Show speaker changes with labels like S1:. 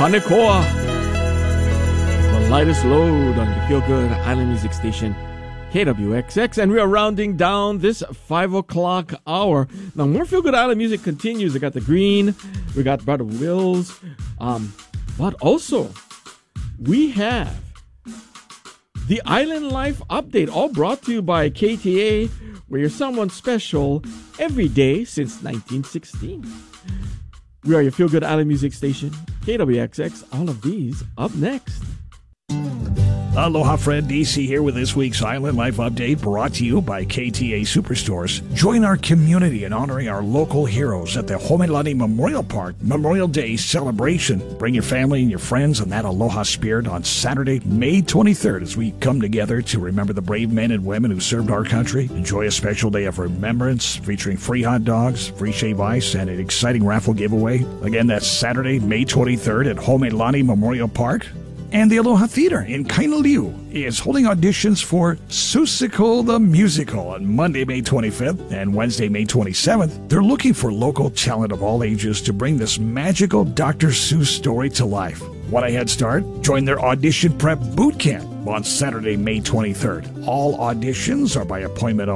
S1: Hanekoa. The lightest load on your feel-good island music station, KWXX. And we are rounding down this 5 o'clock hour. Now, more feel-good island music continues. We got The Green. We got Brother Wills. But also, we have the Island Life Update, all brought to you by KTA, where you're someone special every day since 1916. We are your feel-good island music station, KWXX. All of these up next.
S2: Aloha, friend. DC here with this week's Island Life Update, brought to you by KTA Superstores. Join our community in honoring our local heroes at the Homelani Memorial Park Memorial Day celebration. Bring your family and your friends in that aloha spirit on Saturday, May 23rd, as we come together to remember the brave men and women who served our country. Enjoy a special day of remembrance featuring free hot dogs, free shave ice, and an exciting raffle giveaway. Again, that's Saturday, May 23rd at Homelani Memorial Park. And the Aloha Theater in Kainaliu is holding auditions for Seussical the Musical on Monday, May 25th and Wednesday, May 27th. They're looking for local talent of all ages to bring this magical Dr. Seuss story to life. Want a head start? Join their audition prep boot camp on Saturday, May 23rd. All auditions are by appointment